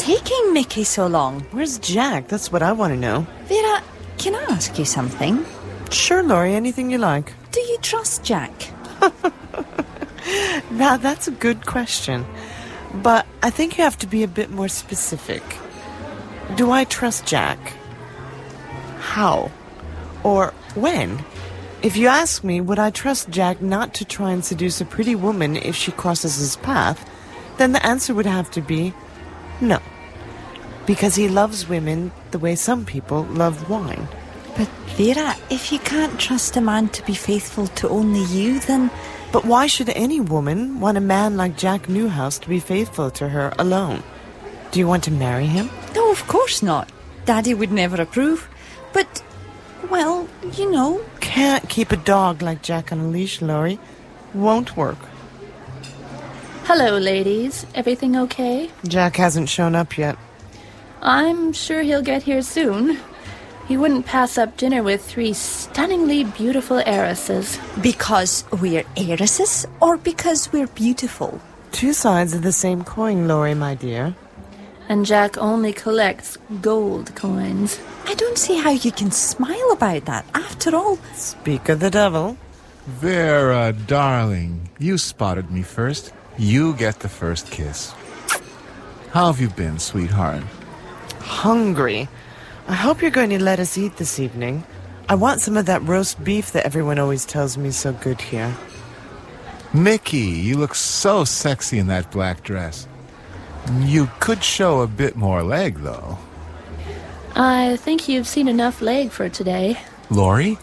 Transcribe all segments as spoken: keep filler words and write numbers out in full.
taking Mickey so long? Where's Jack? That's what I want to know. Vera, can I ask you something? Sure, Laurie, anything you like. Do you trust Jack? Now, that's a good question. But I think you have to be a bit more specific. Do I trust Jack? How? Or when? If you ask me, would I trust Jack not to try and seduce a pretty woman if she crosses his path, then the answer would have to be no. Because he loves women the way some people love wine. But Vera, if you can't trust a man to be faithful to only you, then... But why should any woman want a man like Jack Newhouse to be faithful to her alone? Do you want to marry him? No, of course not. Daddy would never approve. But, well, you know... Can't keep a dog like Jack on a leash, Laurie. Won't work. Hello, ladies. Everything okay? Jack hasn't shown up yet. I'm sure he'll get here soon. He wouldn't pass up dinner with three stunningly beautiful heiresses. Because we're heiresses or because we're beautiful? Two sides of the same coin, Laurie, my dear. And Jack only collects gold coins. I don't see how you can smile about that. After all... Speak of the devil. Vera, darling, you spotted me first. You get the first kiss. How have you been, sweetheart? Hungry. I hope you're going to let us eat this evening. I want some of that roast beef that everyone always tells me is so good here. Mickey, you look so sexy in that black dress. You could show a bit more leg, though. I think you've seen enough leg for today. Laurie?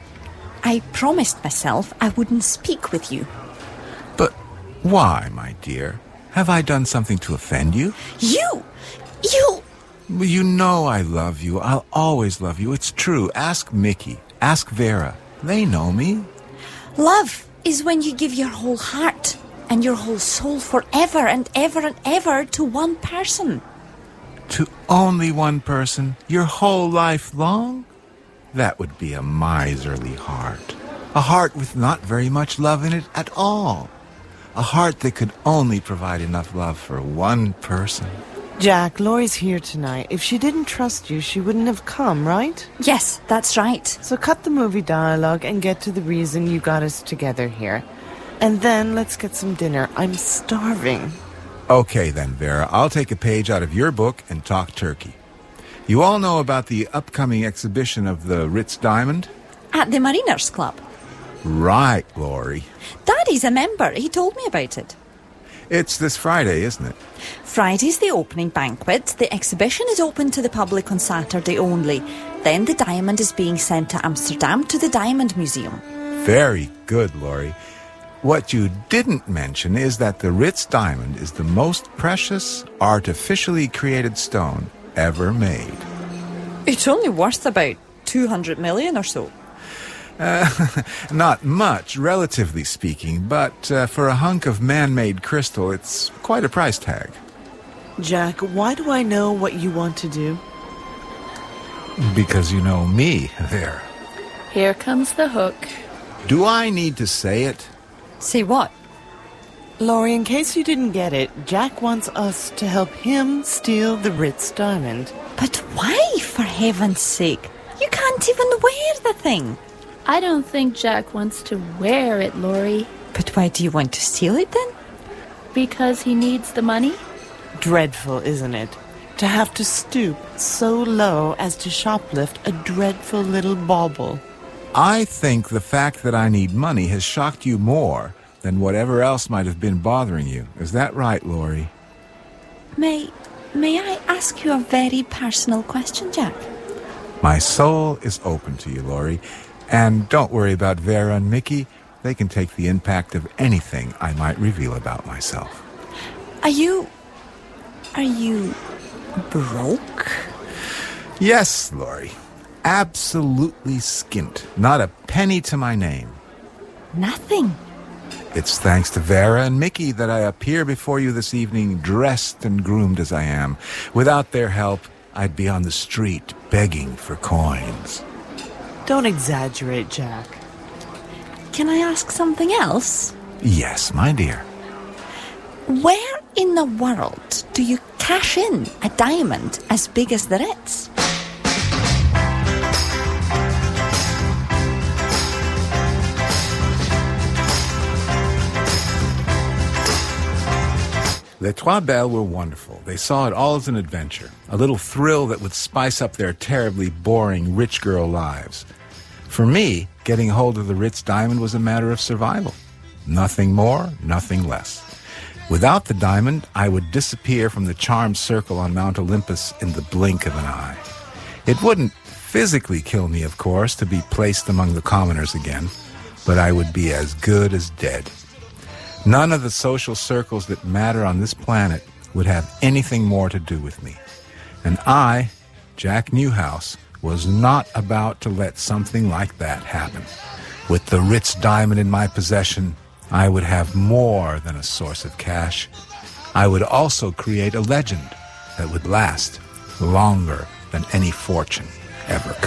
I promised myself I wouldn't speak with you. But why, my dear? Have I done something to offend you? You! You... Well, you know I love you. I'll always love you. It's true. Ask Mickey. Ask Vera. They know me. Love is when you give your whole heart and your whole soul forever and ever and ever to one person. To only one person? Your whole life long? That would be a miserly heart. A heart with not very much love in it at all. A heart that could only provide enough love for one person. Jack, Laurie's here tonight. If she didn't trust you, she wouldn't have come, right? Yes, that's right. So cut the movie dialogue and get to the reason you got us together here. And then let's get some dinner. I'm starving. Okay then, Vera. I'll take a page out of your book and talk turkey. You all know about the upcoming exhibition of the Ritz Diamond? At the Mariners Club. Right, Laurie. Daddy's a member. He told me about it. It's this Friday, isn't it? Friday's the opening banquet. The exhibition is open to the public on Saturday only. Then the diamond is being sent to Amsterdam to the Diamond Museum. Very good, Laurie. What you didn't mention is that the Ritz Diamond is the most precious, artificially created stone ever made. It's only worth about two hundred million or so. Uh, not much, relatively speaking, but uh, for a hunk of man-made crystal, it's quite a price tag. Jack, why do I know what you want to do? Because you know me, there. Here comes the hook. Do I need to say it? Say what? Laurie, in case you didn't get it, Jack wants us to help him steal the Ritz Diamond. But why, for heaven's sake? You can't even wear the thing. I don't think Jack wants to wear it, Laurie. But why do you want to steal it then? Because he needs the money? Dreadful, isn't it? To have to stoop so low as to shoplift a dreadful little bauble. I think the fact that I need money has shocked you more than whatever else might have been bothering you. Is that right, Laurie? May, may I ask you a very personal question, Jack? My soul is open to you, Laurie. And don't worry about Vera and Mickey. They can take the impact of anything I might reveal about myself. Are you... Are you... broke? Yes, Laurie. Absolutely skint. Not a penny to my name. Nothing. It's thanks to Vera and Mickey that I appear before you this evening dressed and groomed as I am. Without their help, I'd be on the street begging for coins. Don't exaggerate, Jack. Can I ask something else? Yes, my dear. Where in the world do you cash in a diamond as big as the Ritz? Les Trois Belles were wonderful. They saw it all as an adventure, a little thrill that would spice up their terribly boring rich girl lives. For me, getting hold of the Ritz diamond was a matter of survival. Nothing more, nothing less. Without the diamond, I would disappear from the charmed circle on Mount Olympus in the blink of an eye. It wouldn't physically kill me, of course, to be placed among the commoners again, but I would be as good as dead. None of the social circles that matter on this planet would have anything more to do with me. And I, Jack Newhouse, was not about to let something like that happen. With the Ritz diamond in my possession, I would have more than a source of cash. I would also create a legend that would last longer than any fortune ever could.